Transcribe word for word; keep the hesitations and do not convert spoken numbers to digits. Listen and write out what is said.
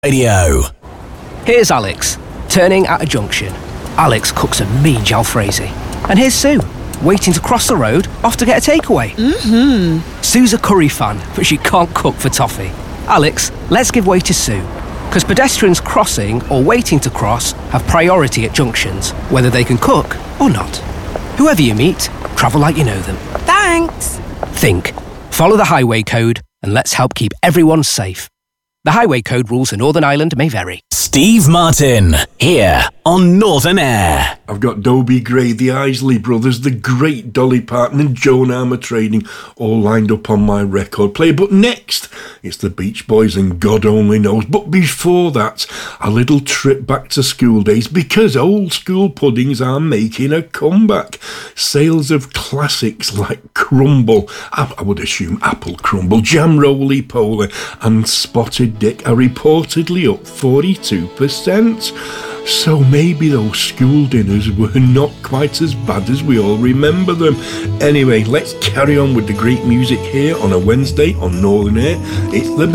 Radio. Here's Alex, turning at a junction. Alex cooks a mean jalfrezi. And here's Sue, waiting to cross the road, off to get a takeaway. Mm-hmm. Sue's a curry fan, but she can't cook for toffee. Alex, let's give way to Sue. Because pedestrians crossing or waiting to cross have priority at junctions, whether they can cook or not. Whoever you meet, travel like you know them. Thanks. Think. Follow the highway code and let's help keep everyone safe. The highway code rules for Northern Ireland may vary. Steve Martin, here on Northern Air. I've got Dobie Gray, the Isley Brothers, the great Dolly Parton and Joan Armatrading all lined up on my record player. But next, it's the Beach Boys and God Only Knows. But before that, a little trip back to school days, because old school puddings are making a comeback. Sales of classics like Crumble, I, I would assume Apple Crumble, Jam Roly-Poly and Spotted Dick are reportedly up forty-two percent. So maybe those school dinners were not quite as bad as we all remember them. Anyway, let's carry on with the great music here on a Wednesday on Northern Air. It's the